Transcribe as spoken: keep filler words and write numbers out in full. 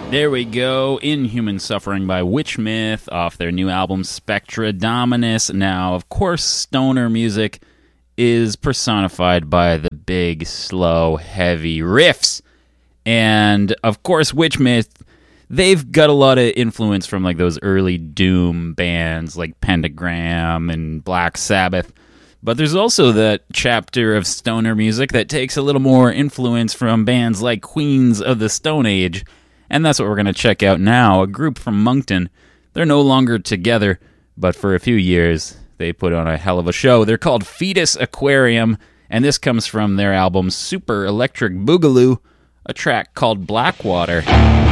There we go, Inhuman Suffering by Witchmyth off their new album Spectra Dominus. Now, of course, stoner music is personified by the big, slow, heavy riffs. And, of course, Witchmyth, they've got a lot of influence from like those early doom bands like Pentagram and Black Sabbath. But there's also that chapter of stoner music that takes a little more influence from bands like Queens of the Stone Age. And that's what we're going to check out now, a group from Moncton. They're no longer together, but for a few years, they put on a hell of a show. They're called Fetus Aquarium, and this comes from their album Super Electric Boogaloo, a track called Blackwater.